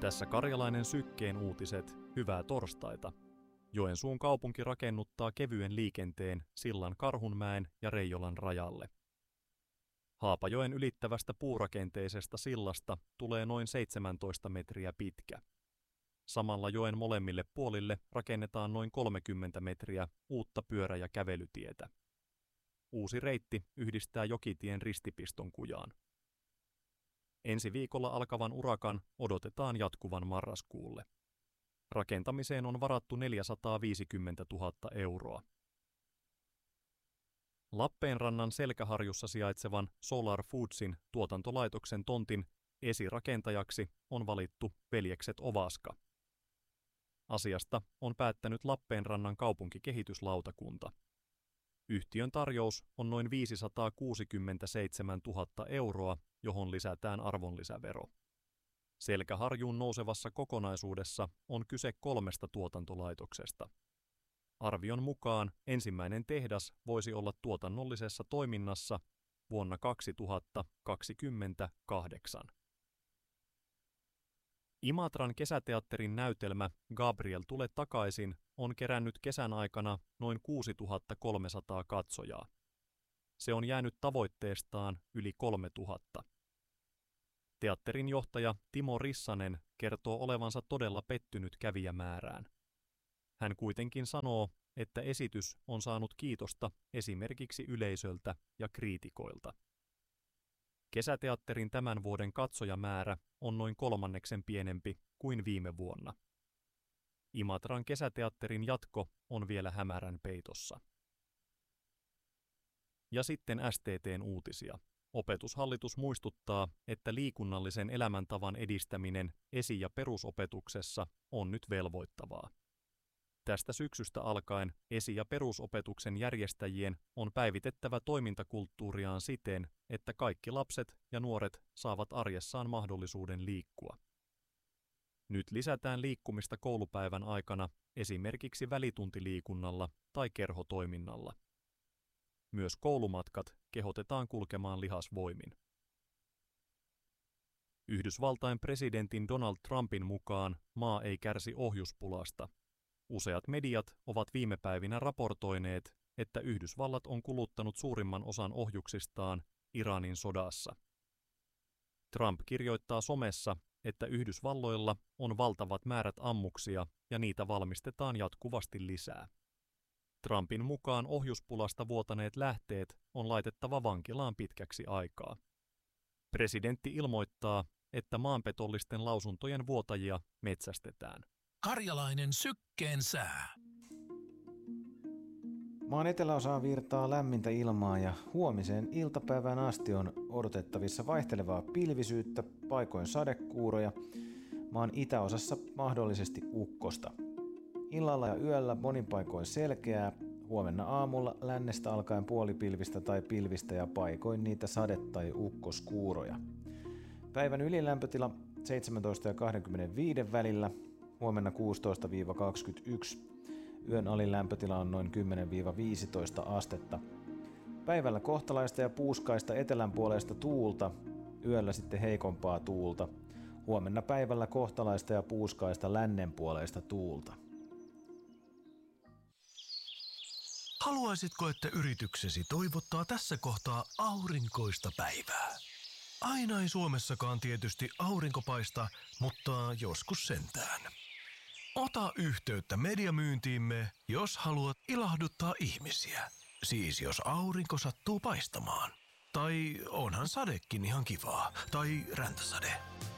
Tässä Karjalainen Sykkeen uutiset, hyvää torstaita. Joensuun kaupunki rakennuttaa kevyen liikenteen sillan Karhunmäen ja Reijolan rajalle. Haapajoen ylittävästä puurakenteisesta sillasta tulee noin 17 metriä pitkä. Samalla joen molemmille puolille rakennetaan noin 30 metriä uutta pyörä- ja kävelytietä. Uusi reitti yhdistää Jokitien ristipiston kujaan. Ensi viikolla alkavan urakan odotetaan jatkuvan marraskuulle. Rakentamiseen on varattu 450 000 euroa. Lappeenrannan Selkäharjussa sijaitsevan Solar Foodsin tuotantolaitoksen tontin esirakentajaksi on valittu veljekset Ovaska. Asiasta on päättänyt Lappeenrannan kaupunkikehityslautakunta. Yhtiön tarjous on noin 567 000 euroa, johon lisätään arvonlisävero. Selkäharjuun nousevassa kokonaisuudessa on kyse 3 tuotantolaitoksesta. Arvion mukaan ensimmäinen tehdas voisi olla tuotannollisessa toiminnassa vuonna 2028. Imatran kesäteatterin näytelmä Gabriel tule takaisin on kerännyt kesän aikana noin 6300 katsojaa. Se on jäänyt tavoitteestaan yli 3000. Teatterin johtaja Timo Rissanen kertoo olevansa todella pettynyt kävijämäärään. Hän kuitenkin sanoo, että esitys on saanut kiitosta esimerkiksi yleisöltä ja kriitikoilta. Kesäteatterin tämän vuoden katsojamäärä on noin 1/3 pienempi kuin viime vuonna. Imatran kesäteatterin jatko on vielä hämärän peitossa. Ja sitten STT:n uutisia. Opetushallitus muistuttaa, että liikunnallisen elämäntavan edistäminen esi- ja perusopetuksessa on nyt velvoittavaa. Tästä syksystä alkaen esi- ja perusopetuksen järjestäjien on päivitettävä toimintakulttuuriaan siten, että kaikki lapset ja nuoret saavat arjessaan mahdollisuuden liikkua. Nyt lisätään liikkumista koulupäivän aikana esimerkiksi välituntiliikunnalla tai kerhotoiminnalla. Myös koulumatkat kehotetaan kulkemaan lihasvoimin. Yhdysvaltain presidentin Donald Trumpin mukaan maa ei kärsi ohjuspulasta. Useat mediat ovat viime päivinä raportoineet, että Yhdysvallat on kuluttanut suurimman osan ohjuksistaan Iranin sodassa. Trump kirjoittaa somessa, että Yhdysvalloilla on valtavat määrät ammuksia ja niitä valmistetaan jatkuvasti lisää. Trumpin mukaan ohjuspulasta vuotaneet lähteet on laitettava vankilaan pitkäksi aikaa. Presidentti ilmoittaa, että maanpetollisten lausuntojen vuotajia metsästetään. Karjalainen Sykkeen sää. Maan eteläosaan virtaa lämmintä ilmaa ja huomiseen iltapäivään asti on odotettavissa vaihtelevaa pilvisyyttä, paikoin sadekuuroja, maan itäosassa mahdollisesti ukkosta. Illalla ja yöllä monin paikoin selkeää, huomenna aamulla lännestä alkaen puolipilvistä tai pilvistä ja paikoin niitä sade- tai ukkoskuuroja. Päivän ylilämpötila 17 ja 25 välillä, huomenna 16-21. Yön alilämpötila on noin 10-15 astetta. Päivällä kohtalaista ja puuskaista etelänpuoleista tuulta, yöllä sitten heikompaa tuulta. Huomenna päivällä kohtalaista ja puuskaista lännenpuoleista tuulta. Haluaisitko, että yrityksesi toivottaa tässä kohtaa aurinkoista päivää? Aina ei Suomessakaan tietysti aurinko paista, mutta joskus sentään. Ota yhteyttä mediamyyntiimme, jos haluat ilahduttaa ihmisiä. Siis jos aurinko sattuu paistamaan. Tai onhan sadekin ihan kivaa. Tai räntäsade.